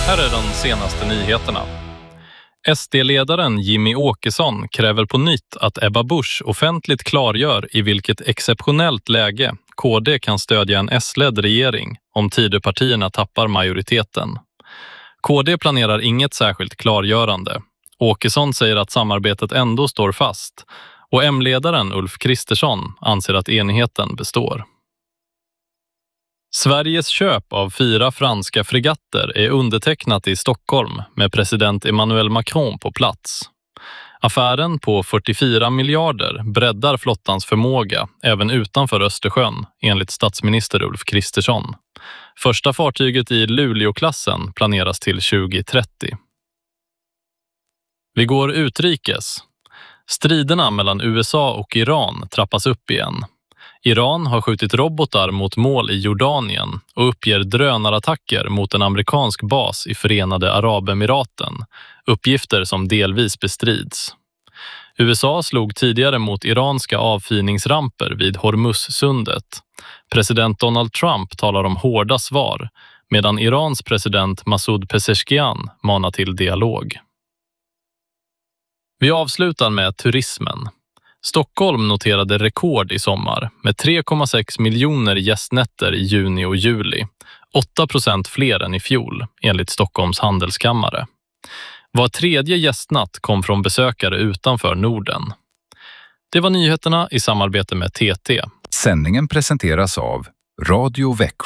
Här är de senaste nyheterna. SD-ledaren Jimmy Åkesson kräver på nytt att Ebba Busch offentligt klargör i vilket exceptionellt läge KD kan stödja en S-ledd regering om Tidöpartierna tappar majoriteten. KD planerar inget särskilt klargörande. Åkesson säger att samarbetet ändå står fast och M-ledaren Ulf Kristersson anser att enigheten består. Sveriges köp av 4 franska fregatter är undertecknat i Stockholm med president Emmanuel Macron på plats. Affären på 44 miljarder breddar flottans förmåga även utanför Östersjön, enligt statsminister Ulf Kristersson. Första fartyget i Luleå-klassen planeras till 2030. Vi går utrikes. Striderna mellan USA och Iran trappas upp igen. Iran har skjutit robotar mot mål i Jordanien och uppger drönarattacker mot en amerikansk bas i Förenade Arabemiraten, uppgifter som delvis bestrids. USA slog tidigare mot iranska avfyrningsramper vid Hormuzsundet. President Donald Trump talar om hårda svar, medan Irans president Masoud Pezeshkian manar till dialog. Vi avslutar med turismen. Stockholm noterade rekord i sommar med 3,6 miljoner gästnätter i juni och juli. 8% fler än i fjol, enligt Stockholms handelskammare. Var tredje gästnatt kom från besökare utanför Norden. Det var nyheterna i samarbete med TT. Sändningen presenteras av Radio Växjö.